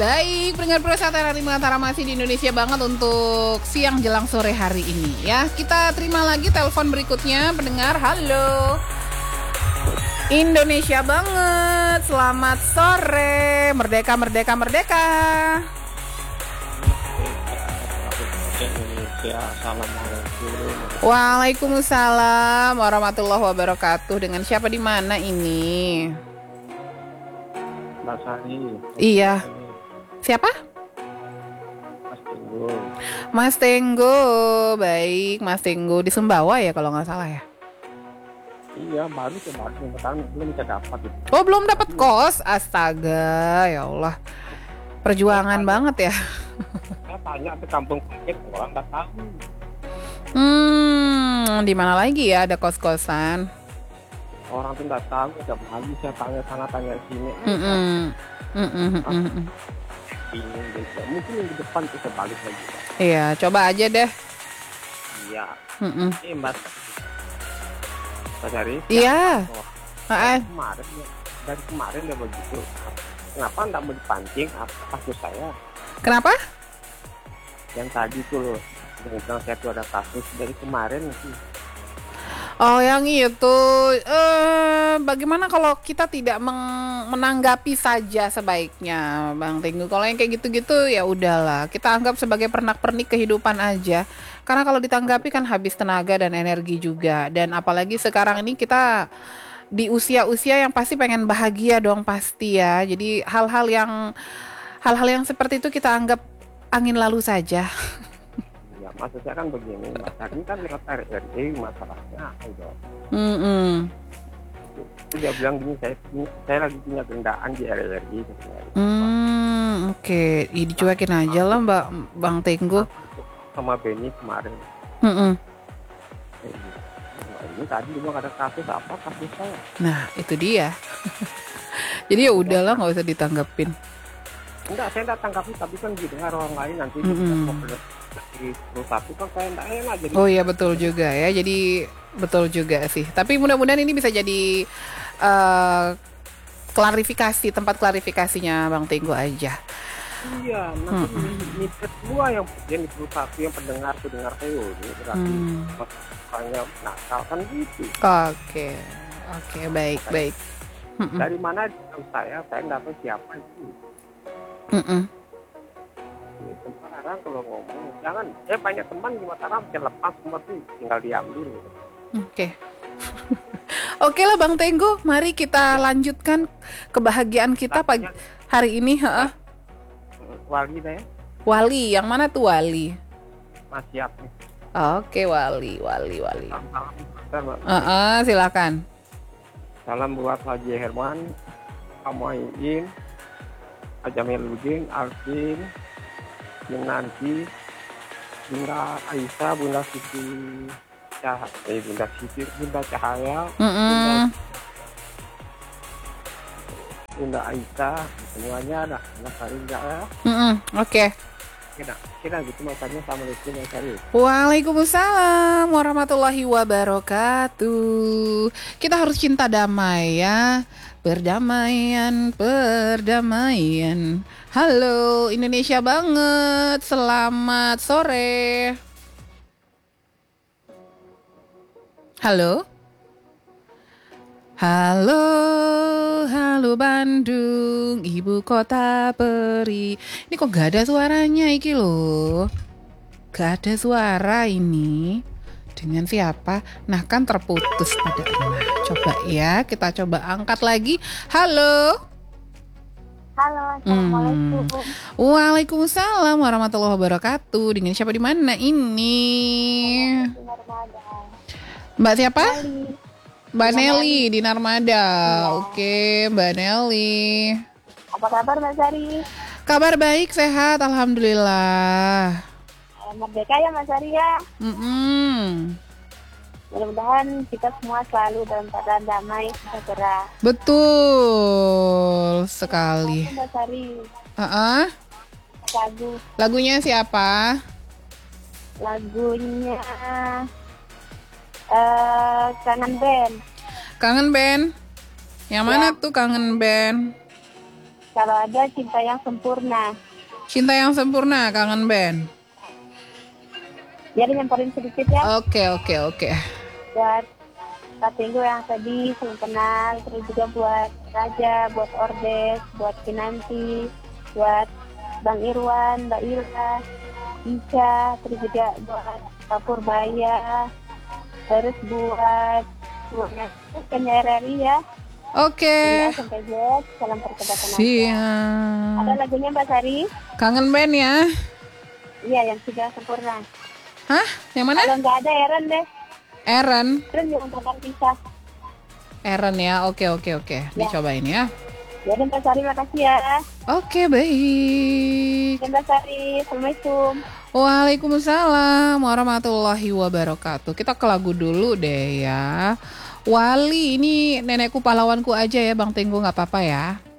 Baik, pendengar Prosata Radio Mantara masih di Indonesia banget untuk siang jelang sore hari ini ya. Kita terima lagi telepon berikutnya, pendengar. Halo. Indonesia banget. Selamat sore. Merdeka, merdeka, merdeka. Indonesia, assalamualaikum. Waalaikumsalam warahmatullahi wabarakatuh. Dengan siapa di mana ini? Mbak Sari. Iya. Siapa? Mas Tenggo. Mas Tenggo. Baik, Mas Tenggo di Sumbawa ya kalau nggak salah ya. Iya, baru kemarin belum bisa dapat gitu. Oh, belum dapat kos. Astaga, ya Allah. Perjuangan banget ya. Saya tanya ke kampung Pacek, orang nggak tahu. Di mana lagi ya ada kos-kosan? Orang tuh nggak tahu, tiap pagi saya tanya sana tanya sini. Bingung gitu. Mungkin minggu depan kita balik lagi. Pak. Iya, coba aja deh. Iya. Mbak Sari. Iya. Dari kemarin ya begitu. Kenapa nggak mau dipancing? Kasus saya. Kenapa? Yang tadi tuh loh, yang bilang saya tuh ada kasus dari kemarin sih. Oh, yang itu. Bagaimana kalau kita tidak menanggapi saja sebaiknya, Bang Tenggu? Kalau yang kayak gitu-gitu ya udahlah, kita anggap sebagai pernak-pernik kehidupan aja. Karena kalau ditanggapi kan habis tenaga dan energi juga. Dan apalagi sekarang ini kita di usia-usia yang pasti pengen bahagia dong pasti ya. Jadi hal-hal yang seperti itu kita anggap angin lalu saja. Ya, maksud saya kan begini, Mas Ari kan lewat RRI masalahnya itu. Dia bilang gini, saya lagi punya gendaan di RRI. Oke. Dicuekin aja lah Bang Tenggu. Sama Benny kemarin. Ini tadi juga ada kasus apa kasus saya. Nah, itu dia. Jadi ya udahlah, nggak usah ditanggepin. Enggak, saya enggak tanggapi, tapi kan didengar orang lain nanti di satu kan saya enggak enak jadi. Oh iya, betul juga ya. Jadi betul juga sih. Tapi mudah-mudahan ini bisa jadi klarifikasi, tempat klarifikasinya Bang Tenggu aja. Iya, nanti mikir semua yang di satu yang pendengar saya ini berarti makanya nakal kan gitu. Oke, baik. Dari mana saya enggak tahu siapa itu. Sekarang kalau ngomong jangan, saya banyak teman di Mataram yang lepas semua tuh tinggal diam dulu. Oke lah Bang Tenggu, mari kita lanjutkan kebahagiaan kita pagi hari ini. Wali ya? Wali, yang mana tuh Wali? Mas siap nih. Oke, Wali. Salam. Silakan. Salam buat Haji Herman, Amain, Ajamil Udin, Alvin, Nanti, Bunda Aisyah, Bunda Cahaya, Bunda Aisyah, semuanya ada Farinda ya. Oke. Kira gitu makanya. Assalamualaikum Mas Ari. Waalaikumsalam warahmatullahi wabarakatuh. Kita harus cinta damai ya. Perdamaian. Halo Indonesia banget. Selamat sore. Halo Bandung, ibu kota peri. Ini kok gak ada suaranya iki loh. Gak ada suara ini. Dengan siapa? Nah kan terputus pada. Nah coba ya, kita coba angkat lagi. Halo, assalamualaikum. Waalaikumsalam warahmatullahi wabarakatuh. Dengan siapa di mana ini? Mbak siapa? Mbak Nelly di Narmada. Ya. Oke, Mbak Nelly. Apa kabar Mas Ari? Kabar baik, sehat, alhamdulillah. Merdeka ya Mas Ari ya. Mudah-mudahan kita semua selalu dalam keadaan damai, sejahtera. Betul sekali. Mas Ari. Lagunya siapa? Lagunya Kangen Band. Kangen Band? Yang mana tuh Kangen Band? Kalau ada cinta yang sempurna. Cinta yang sempurna, Kangen Band. Jadi nyamperin sedikit ya. Oke. Buat Kak Tenggo yang tadi belum kenal. Terus juga buat Raja, buat Ordes, buat Kinanti, buat Bang Irwan, Mbak Ira, Isha, terus juga buat Kak Purbaya. Terus buat Kenyereri ya. Oke. Sampai Z, salam pertobatan aja. Siap. Ada lagunya Mbak Sari? Kangen Band ya. Iya, yang sudah sempurna. Hah? Yang mana? Kalau nggak ada Eren deh. Eren. Eren yang untuk pisah. Eren ya. Oke. Dicobain ya. Jadi Mbak Sari makasih ya. Oke, baik. Mbak Sari, Assalamualaikum. Waalaikumsalam warahmatullahi wabarakatuh. Kita ke lagu dulu deh ya. Wali, ini nenekku pahlawanku aja ya Bang Tenggo, nggak apa-apa ya.